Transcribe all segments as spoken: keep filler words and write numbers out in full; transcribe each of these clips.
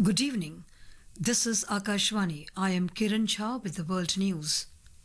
Good evening. This is Akashvani. I am Kiran Jha with the world news.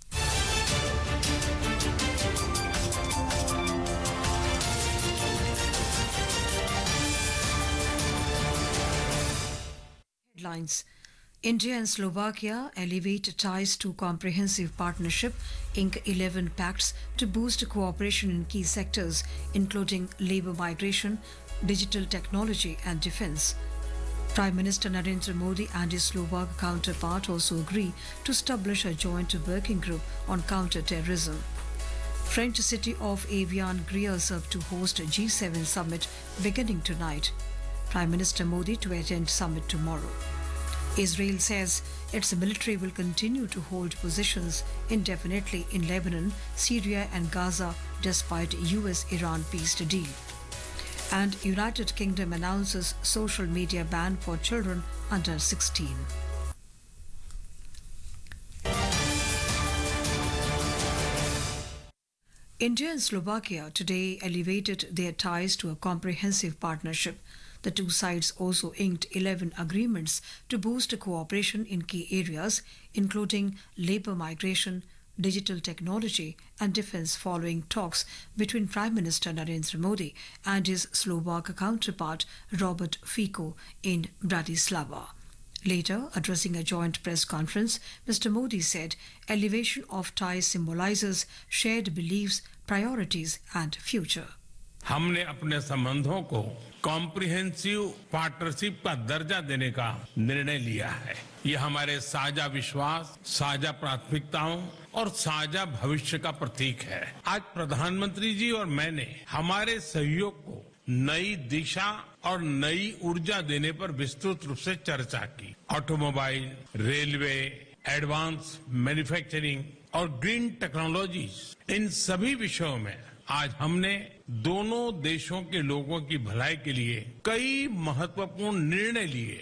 Headlines. India and Slovakia elevate ties to comprehensive partnership, ink eleven pacts to boost cooperation in key sectors, including labour migration, digital technology and defence. Prime Minister Narendra Modi and his Slovak counterpart also agree to establish a joint working group on counter-terrorism. French city of Evian gears up to host a G seven summit beginning tonight. Prime Minister Modi to attend summit tomorrow. Israel says its military will continue to hold positions indefinitely in Lebanon, Syria and Gaza despite U S Iran peace deal. And United Kingdom announces social media ban for children under sixteen. India and Slovakia today elevated their ties to a comprehensive partnership. The two sides also inked eleven agreements to boost cooperation in key areas, including labour migration, digital technology and defence following talks between Prime Minister Narendra Modi and his Slovak counterpart Robert Fico in Bratislava. Later, addressing a joint press conference, Mister Modi said elevation of ties symbolises shared beliefs, priorities and future. हमने अपने संबंधों को comprehensive partnership का दर्जा देने का निर्णय लिया है। ये हमारे साझा विश्वास, साझा प्राथमिकताओं और साझा भविष्य का प्रतीक है। आज प्रधानमंत्री जी और मैंने हमारे सहयोग को नई दिशा और नई ऊर्जा देने पर विस्तृत रूप से चर्चा की। ऑटोमोबाइल, रेलवे, एडवांस मैन्युफैक्चरिंग और ग्रीन टेक्नोलॉजीज, इन सभी विषयों में आज हमने दोनों देशों के लोगों की भलाई के लिए कई महत्वपूर्ण निर्णय लिए।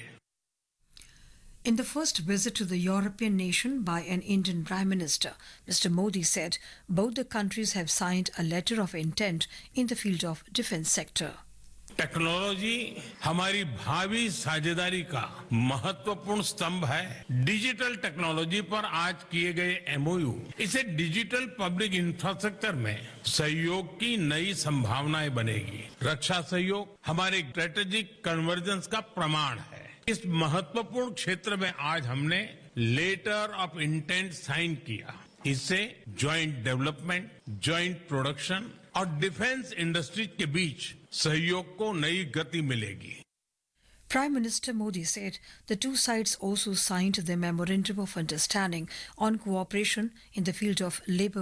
In the first visit to the European nation by an Indian Prime Minister, Mister Modi said both the countries have signed a letter of intent in the field of defence sector. Technology हमारी भावी साझेदारी का महत्वपूर्ण स्तंभ है। Digital technology पर आज किए गए एमओयू इसे डिजिटल पब्लिक इंफ्रास्ट्रक्चर में सहयोग की नई संभावनाएं बनेगी। रक्षा सहयोग हमारे स्ट्रेटेजिक कन्वर्जेंस का प्रमाण है। इस महत्वपूर्ण क्षेत्र में आज हमने लेटर ऑफ इंटेंट साइन किया। इससे ज्वाइंट डेवलपमेंट, ज्वाइंट प्रोडक्शन और डिफेंस इंडस्ट्री के बीच सहयोग को नई गति मिलेगी। Prime Minister Modi said the two sides also signed the Memorandum of Understanding on cooperation in the field of labour